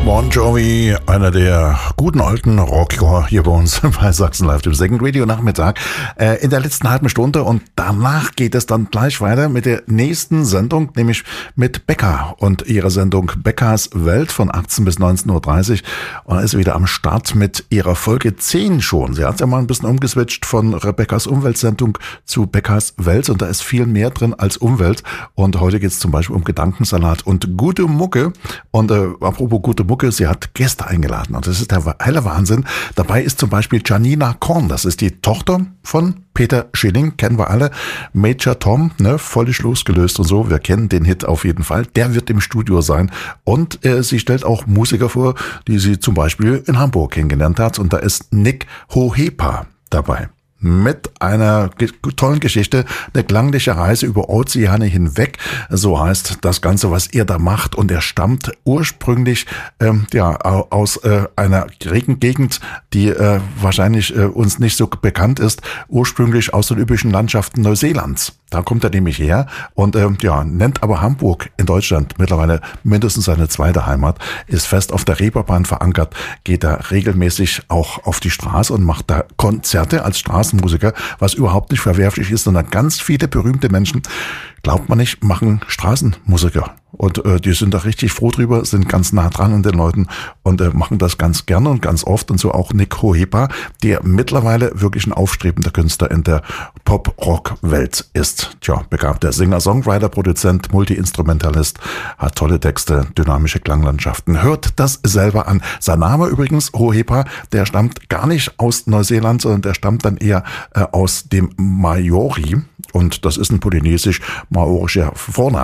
Bon Jovi, einer der guten alten Rocker hier bei uns bei Sachsen Live, dem Second Radio Nachmittag, in der letzten halben Stunde, und danach geht es dann gleich weiter mit der nächsten Sendung, nämlich mit Becca und ihrer Sendung Beccas Welt von 18 bis 19.30 Uhr, und ist wieder am Start mit ihrer Folge 10 schon. Sie hat ja mal ein bisschen umgeswitcht von Rebecca's Umweltsendung zu Beccas Welt, und da ist viel mehr drin als Umwelt, und heute geht es zum Beispiel um Gedankensalat und gute Mucke. Und apropos gute Mucke, sie hat Gäste eingeladen, und das ist der helle Wahnsinn. Dabei ist zum Beispiel Janina Korn, das ist die Tochter von Peter Schilling, kennen wir alle. Major Tom, ne, völlig losgelöst und so, wir kennen den Hit auf jeden Fall. Der wird im Studio sein, und sie stellt auch Musiker vor, die sie zum Beispiel in Hamburg kennengelernt hat, und da ist Nick Hohepa dabei. Mit einer tollen Geschichte, eine klangliche Reise über Ozeane hinweg, so heißt das Ganze, was er da macht, und er stammt ursprünglich aus einer Gegend, die wahrscheinlich uns nicht so bekannt ist, ursprünglich aus den üppischen Landschaften Neuseelands. Da kommt er nämlich her und nennt aber Hamburg in Deutschland mittlerweile mindestens seine zweite Heimat, ist fest auf der Reeperbahn verankert, geht da regelmäßig auch auf die Straße und macht da Konzerte als Straßenmusiker, was überhaupt nicht verwerflich ist, sondern ganz viele berühmte Menschen, glaubt man nicht, machen Straßenmusiker. Und die sind da richtig froh drüber, sind ganz nah dran an den Leuten und machen das ganz gerne und ganz oft. Und so auch Nick Hohepa, der mittlerweile wirklich ein aufstrebender Künstler in der Pop-Rock-Welt ist. Tja, begabter Singer, Songwriter, Produzent, Multi-Instrumentalist, hat tolle Texte, dynamische Klanglandschaften. Hört das selber an. Sein Name übrigens, Hohepa, der stammt gar nicht aus Neuseeland, sondern der stammt dann eher aus dem Maori. Und das ist ein polynesisch-maorischer Vorname.